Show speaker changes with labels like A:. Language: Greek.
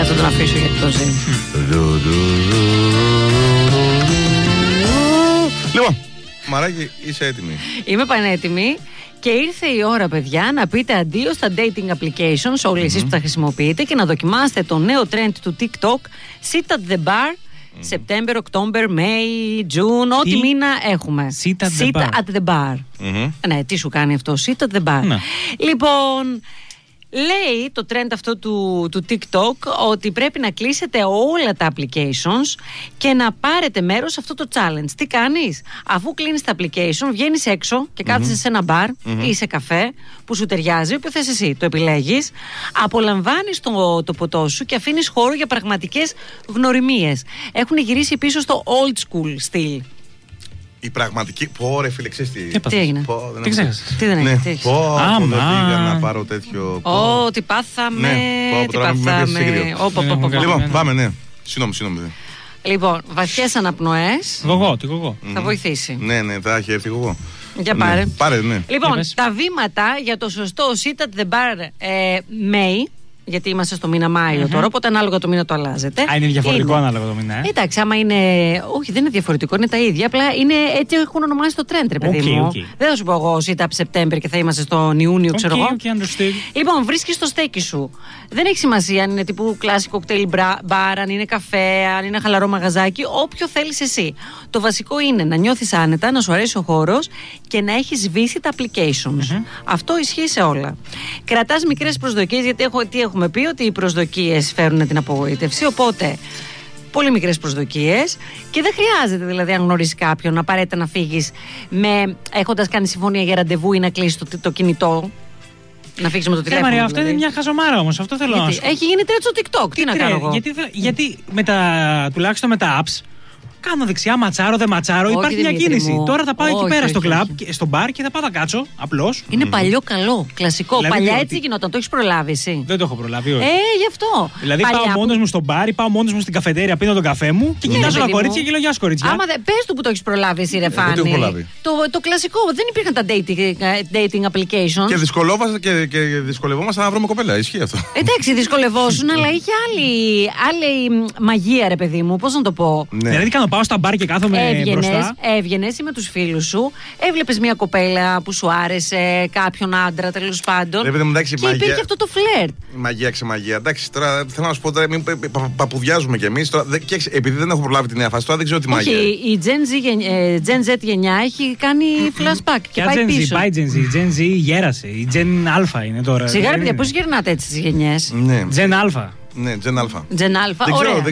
A: Κάτσε να τον αφήσω γιατί το ζει.
B: Λοιπόν, Μαράκη, είσαι έτοιμη?
A: Είμαι πανέτοιμη. Και ήρθε η ώρα, παιδιά, να πείτε αντίο στα dating applications, όλοι εσείς που τα χρησιμοποιείτε, και να δοκιμάσετε το νέο trend του TikTok, Sit at the bar, September, October, May, June, ό,τι μήνα έχουμε.
C: Sit
A: at the bar. Ναι, τι σου κάνει αυτό, Sit at the bar. Λοιπόν, λέει το trend αυτό του TikTok ότι πρέπει να κλείσετε όλα τα applications και να πάρετε μέρος σε αυτό το challenge. Τι κάνεις? Αφού κλείνεις τα application, βγαίνεις έξω και κάθεσαι σε ένα μπαρ ή σε καφέ που σου ταιριάζει, όποιο θες εσύ, το επιλέγεις, απολαμβάνεις το ποτό σου και αφήνεις χώρο για πραγματικές γνωριμίες. Έχουν γυρίσει πίσω στο old school στυλ.
B: Η πραγματική. Πω, ρε φίλε, ξέρεις
A: τι έγινε?
C: Τι ξέχασες?
A: Τι δεν έγινε?
B: Πω, δεν πήγα να πάρω τέτοιο.
A: Τι πάθαμε. Τι πάθαμε.
B: Λοιπόν, πάμε, ναι. Συγγνώμη.
A: Λοιπόν, βαθιές αναπνοές.
C: Τι γογό.
A: Θα βοηθήσει.
B: Ναι, θα έχει έρθει εγώ.
A: Για πάρε.
B: Πάρε, ναι.
A: Λοιπόν, τα βήματα για το σωστό Sit at the bar May. Γιατί είμαστε στο μήνα Μάιο τώρα, οπότε ανάλογα το μήνα το αλλάζετε.
C: Είναι διαφορετικό ανάλογα το μήνα.
A: Εντάξει, άμα είναι. Όχι, δεν είναι διαφορετικό, είναι τα ίδια. Απλά είναι έτσι έχουν ονομάσει το trend, ρε παιδί μου. Δεν θα σου πω εγώ Sit up September και θα είμαστε στον Ιούνιο, ξέρω εγώ. Λοιπόν, βρίσκεις το στέκι σου. Δεν έχει σημασία αν είναι τύπου κλασικό κοκτέιλ μπαρ, αν είναι καφέ, αν είναι χαλαρό μαγαζάκι, όποιο θέλεις εσύ. Το βασικό είναι να νιώθεις άνετα, να σου αρέσει ο χώρος και να έχεις σβήσει τα applications. Αυτό ισχύει σε όλα. Κρατάς μικρές προσδοκίες, γιατί έχουμε πει ότι οι προσδοκίες φέρουν την απογοήτευση, οπότε πολύ μικρές προσδοκίες και δεν χρειάζεται δηλαδή αν γνωρίσεις κάποιον απαραίτητα να φύγεις έχοντας κάνει συμφωνία για ραντεβού ή να κλείσεις το κινητό, να φύγεις με το τηλέφωνο.
C: Μαρία, αυτό είναι μια χαζομάρα όμως, αυτό θέλω να σου πω.
A: Έχει γίνει τρέτσο TikTok, τι να κάνω εγώ?
C: Γιατί τουλάχιστον με τα apps κάνω δεξιά, ματσάρω, δεν ματσάρω. Υπάρχει μια κίνηση. Τώρα θα πάω εκεί πέρα στο κλαμπ, στο μπαρ και θα πάω να κάτσω. Απλώς.
A: Είναι παλιό καλό, κλασικό. Δηλαδή, παλιά έτσι γινόταν. Το έχεις προλάβει εσύ?
C: Δεν το έχω προλάβει, όχι.
A: Γι' αυτό.
C: Δηλαδή πάω μόνος μου στο μπαρ ή πάω μόνος μου στην καφετέρια, πίνω τον καφέ μου και κοιτάζω τα κορίτσια και λέω γεια σου κορίτσια.
A: Άμα πες του που το έχεις προλάβει εσύ, ρε Φάνη. Το κλασικό. Δεν υπήρχαν τα dating applications.
B: Και δυσκολευόμαστε να βρούμε κοπέλα. Ισχύει αυτό.
A: Εντάξει, δυσκολευόσουν, αλλά είχε άλλη μαγεία, ρε παιδί μου. Πώς να το πω.
C: Δηλαδή πάω στα μπαρ και κάθομαι μπροστά.
A: Έβγαινες με τους φίλους σου, έβλεπες μια κοπέλα που σου άρεσε, κάποιον άντρα τέλος πάντων. Και υπήρχε αυτό το φλερτ.
B: Μαγεία ξεμαγεία. Εντάξει, τώρα θέλω να σου πω, μην παπουδιάζουμε κι εμείς. Επειδή δεν έχω προλάβει τη νέα φάση, τώρα δεν ξέρω τι μαγεία.
A: Όχι, η Gen Z γενιά έχει κάνει flashback και πάει πίσω.
C: Πάει η Gen Z γέρασε. Η Gen Α είναι τώρα.
A: Σιγά, παιδιά, πώς γερνάτε έτσι τις γενιές?
B: Gen
C: Α.
B: Ναι, Gen Α.
A: Gen Α, ωραία.